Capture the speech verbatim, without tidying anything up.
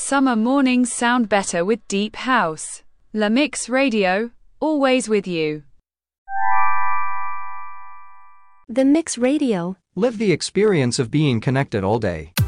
Summer mornings sound better with Deep House. La Mix Radio, always with you. The Mix Radio. Live the experience of being connected all day.